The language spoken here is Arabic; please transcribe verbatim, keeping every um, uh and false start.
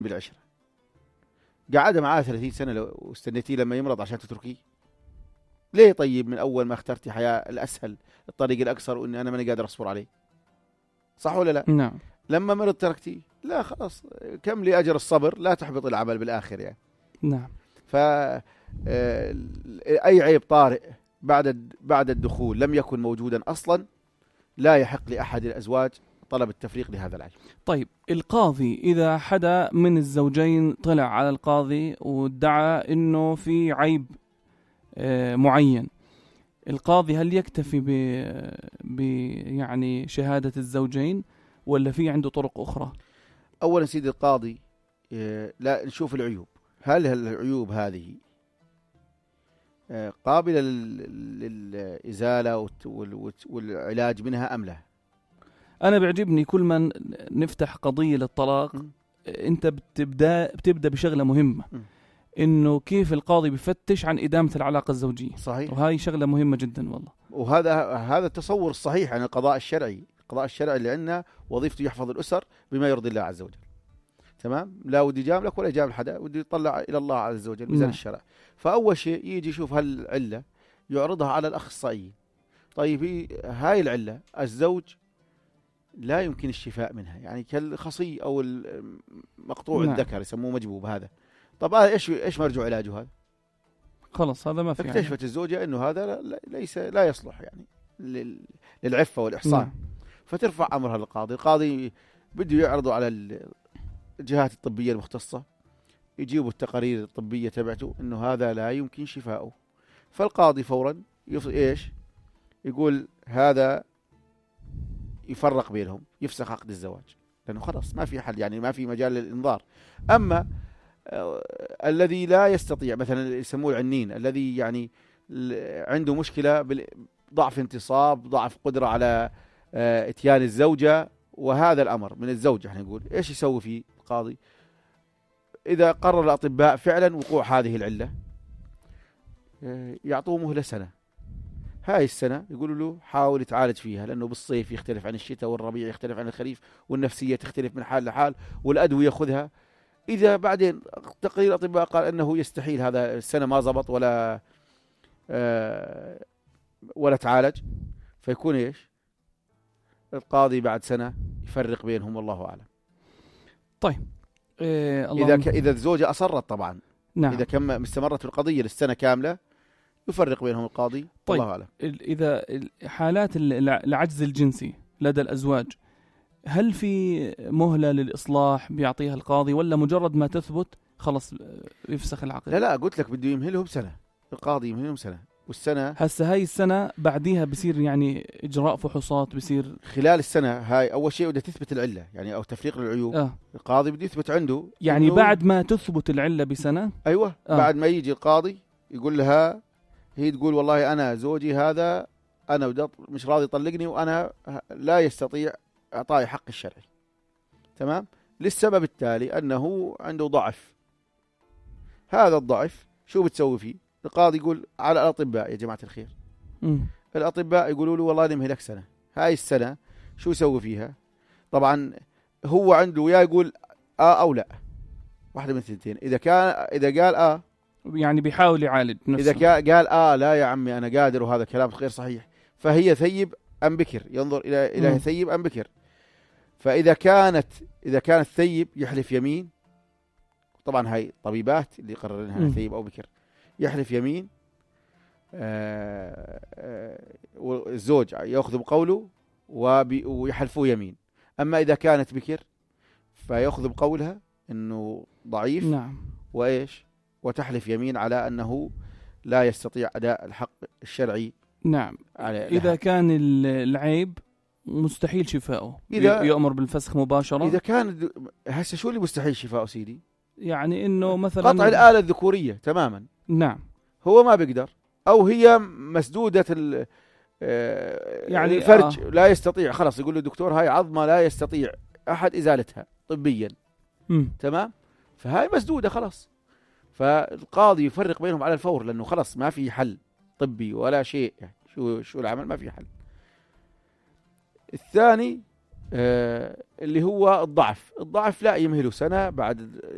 بالعشرة، قعد معاه ثلاثين سنة لو واستنيتيه لما يمرض عشان تتركيه؟ ليه؟ طيب من أول ما اخترتي حياة الأسهل، الطريق الأقصر، وإني أنا ماني قادر أصبر عليه، صح ولا لا؟ نعم. لما مرض تركتيه، لا خلاص، كم لي أجر الصبر، لا تحبط العمل بالآخر يعني. نعم. ف أي عيب طارئ بعد بعد الدخول لم يكن موجودا أصلا، لا يحق لأحد الأزواج طلب التفريق لهذا العيب. طيب القاضي إذا حدا من الزوجين طلع على القاضي وادعى إنه في عيب آه معين، القاضي هل يكتفي ب... ب يعني شهادة الزوجين ولا في عنده طرق أخرى؟ أولا سيدي القاضي لا نشوف العيوب، هل العيوب هذه قابلة للإزالة والعلاج منها أم لا؟ أنا بيعجبني كل ما نفتح قضية للطلاق م. أنت بتبدأ بتبدأ بشغلة مهمة م. إنه كيف القاضي بيفتش عن إدامة العلاقة الزوجية. صحيح. وهاي شغلة مهمة جدا والله. وهذا هذا التصور الصحيح عن القضاء الشرعي. القضاء الشرعي اللي عندنا وظيفته يحفظ الأسر بما يرضي الله عز وجل. تمام؟ لا ودي يجاملك ولا يجامل حدا، ودي يطلع إلى الله عز وجل ميزان الشرع. فأول شيء يجي يشوف هالعلة يعرضها على الأخصائيين. طيب هاي العلة الزوج لا يمكن الشفاء منها، يعني كالخصي أو المقطوع نعم. الذكر يسموه مجبوب هذا. طب هذا إيش إيش مرجو علاجه هذا؟ خلص هذا ما في. اكتشفت يعني. الزوجة إنه هذا ليس لا يصلح يعني للعفة والإحصان نعم. فترفع أمرها للقاضي. القاضي بده يعرضه على الجهات الطبية المختصة، يجيبوا التقارير الطبية تبعته إنه هذا لا يمكن شفاؤه. فالقاضي فورا يف... إيش يقول هذا يفرق بينهم، يفسخ عقد الزواج، لأنه خلاص ما في حل، يعني ما في مجال للإنظار. أما آه الذي لا يستطيع، مثلا يسموه العنين، الذي يعني عنده مشكلة بضعف انتصاب، ضعف قدرة على آه اتيان الزوجة، وهذا الأمر من الزوجة، احنا نقول إيش يسوي فيه القاضي؟ إذا قرر الأطباء فعلا وقوع هذه العلة آه يعطوه مهلة سنة. هاي السنة يقولوا له حاول يتعالج فيها، لأنه بالصيف يختلف عن الشتاء، والربيع يختلف عن الخريف، والنفسية تختلف من حال لحال، والأدوية يأخذها. إذا بعدين تقرير الأطباء قال أنه يستحيل هذا السنة ما زبط ولا آه ولا تعالج، فيكون إيش القاضي بعد سنة يفرق بينهم، والله أعلم. طيب إيه إذا ك... إذا الزوجة أصرت طبعا نعم. إذا كم استمرت القضية للسنة كاملة يفرق بينهم القاضي. طيب الله أعلم. إذا حالات العجز الجنسي لدى الأزواج هل في مهلة للإصلاح بيعطيها القاضي، ولا مجرد ما تثبت خلص يفسخ العقد؟ لا لا قلت لك بده يمهلهم سنة، القاضي يمهلهم سنة، والسنة هسه هاي السنة بعديها بصير يعني إجراء فحوصات، بصير خلال السنة هاي أول شيء بدها تثبت العلة يعني أو تفريق العيوب. آه. القاضي بده يثبت عنده يعني بعد ما تثبت العلة بسنة. أيوة آه. بعد ما يجي القاضي يقول لها، هي تقول والله أنا زوجي هذا أنا مش راضي يطلقني وأنا لا يستطيع إعطائي حق الشرعي، تمام، للسبب التالي أنه عنده ضعف. هذا الضعف شو بتسوي فيه؟ القاضي يقول على الأطباء يا جماعة الخير. م. الأطباء يقولوا له والله نمهلك سنة. هاي السنة شو يسوي فيها؟ طبعا هو عنده يا يقول آه أو لا، واحدة من الثنتين. إذا كان إذا قال آه يعني بيحاول يعالج نفسه. إذا قال آه لا يا عمي أنا قادر وهذا كلام غير صحيح، فهي ثيب أم بكر، ينظر إلى إلى ثيب أم بكر. فإذا كانت إذا كانت ثيب يحلف يمين، طبعا هاي طبيبات اللي يقررونها ثيب أو بكر، يحلف يمين آه آه والزوج يأخذ بقوله ويحلفوا يمين. أما إذا كانت بكر فيأخذ بقولها إنه ضعيف. نعم. وإيش وتحلف يمين على أنه لا يستطيع أداء الحق الشرعي. نعم. إذا كان العيب مستحيل شفاؤه إذا يؤمر بالفسخ مباشرة. إذا كان هسه شو اللي مستحيل شفاؤه سيدي؟ يعني إنه مثلا قطع الآلة الذكورية تماما. نعم. هو ما بيقدر، أو هي مسدودة يعني الفرج آه. لا يستطيع، خلاص يقول له الدكتور هاي عظمة لا يستطيع أحد إزالتها طبيا. م. تمام، فهاي مسدودة خلاص، فالقاضي يفرق بينهم على الفور، لأنه خلاص ما في حل طبي ولا شيء، يعني شو شو العمل، ما في حل. الثاني آه اللي هو الضعف. الضعف لا يمهله سنة، بعد